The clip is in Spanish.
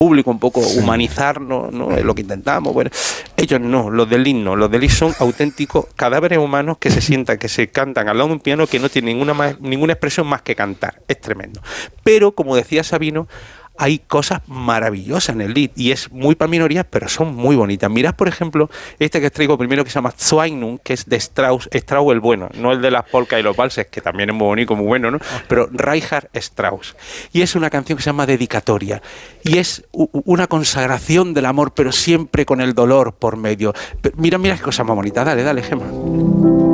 público, un poco humanizarnos, ¿no? Es lo que intentamos. Bueno, ellos no, los del Lead son auténticos cadáveres humanos que se sientan, que se cantan al lado de un piano que no tiene ninguna expresión más que cantar. Es tremendo. Pero, como decía Sabino, hay cosas maravillosas en el Lied y es muy para minorías, pero son muy bonitas. Mirad, por ejemplo, este que os traigo primero, que se llama Zweignun, que es de Strauss el bueno, no el de las polcas y los valses, que también es muy bonito, muy bueno, ¿no? Pero Richard Strauss. Y es una canción que se llama Dedicatoria y es una consagración del amor, pero siempre con el dolor por medio. Mira qué cosa más bonita. Dale, Gemma.